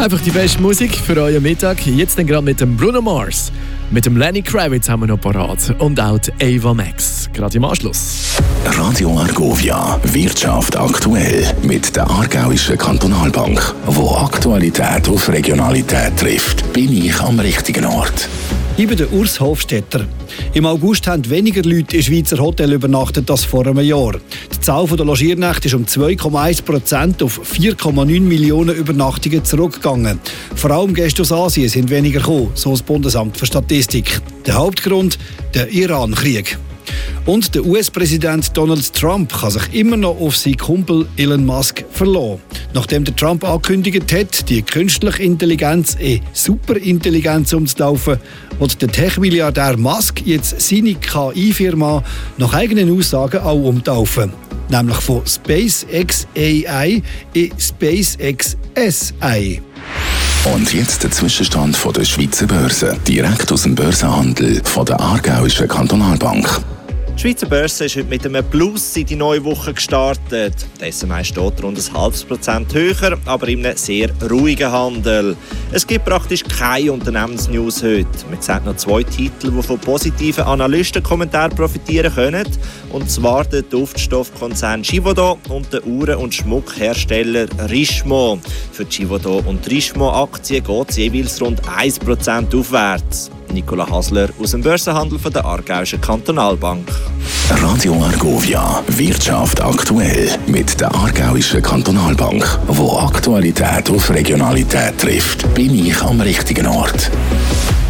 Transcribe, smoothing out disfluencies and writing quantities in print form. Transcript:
Einfach die beste Musik für euren Mittag. Jetzt dann gerade mit dem Bruno Mars. Mit dem Lenny Kravitz haben wir noch parat. Und auch die Ava Max. Gerade im Anschluss. Radio Argovia. Wirtschaft aktuell. Mit der Aargauischen Kantonalbank. Wo Aktualität auf Regionalität trifft, bin ich am richtigen Ort. Ich bin der Urs Hofstetter. Im August haben weniger Leute in Schweizer Hotels übernachtet als vor einem Jahr. Die Zahl der Logiernächte ist um 2,1% auf 4,9 Millionen Übernachtungen zurückgegangen. Vor allem Gäste aus Asien sind weniger gekommen, so das Bundesamt für Statistik. Der Hauptgrund? Der Iran-Krieg. Und der US-Präsident Donald Trump kann sich immer noch auf seinen Kumpel Elon Musk verlassen. Nachdem der Trump angekündigt hat, die künstliche Intelligenz Superintelligenz umzutaufen, wird der Tech-Milliardär Musk jetzt seine KI-Firma nach eigenen Aussagen auch umtaufen. Nämlich von SpaceX AI in SpaceX SI. Und jetzt der Zwischenstand von der Schweizer Börse. Direkt aus dem Börsenhandel von der Aargauischen Kantonalbank. Die Schweizer Börse ist heute mit einem Plus in die neue Woche gestartet. Der SMA steht rund 0,5% höher, aber in einem sehr ruhigen Handel. Es gibt praktisch keine Unternehmensnews heute. Man sieht noch 2 Titel, die von positiven Analystenkommentaren profitieren können. Und zwar der Duftstoffkonzern Givaudan und der Uhren- und Schmuckhersteller Richemont. Für Givaudan und Richemont-Aktien geht es jeweils rund 1% aufwärts. Nicola Hasler aus dem Börsenhandel von der Aargauischen Kantonalbank. Radio Argovia. Wirtschaft aktuell. Mit der Aargauischen Kantonalbank. Wo Aktualität auf Regionalität trifft, bin ich am richtigen Ort.